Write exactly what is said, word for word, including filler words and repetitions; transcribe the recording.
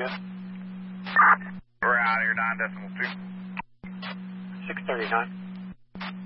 We're out here, nine decimal two. six thirty-nine.